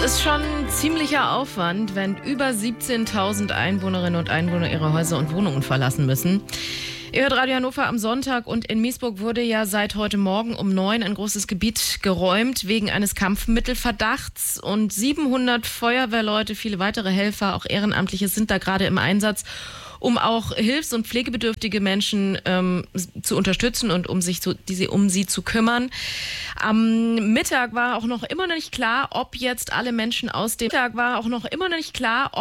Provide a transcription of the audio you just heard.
ist schon ein ziemlicher Aufwand, wenn über 17.000 Einwohnerinnen und Einwohner ihre Häuser und Wohnungen verlassen müssen. Ihr hört Radio Hannover am Sonntag und in Miesburg wurde ja seit heute Morgen um 9 ein großes Gebiet geräumt wegen eines Kampfmittelverdachts und 700 Feuerwehrleute, viele weitere Helfer, auch Ehrenamtliche sind da gerade im Einsatz, um auch hilfs- und pflegebedürftige Menschen zu unterstützen und um sie zu kümmern. Am Mittag war auch noch immer noch nicht klar, ob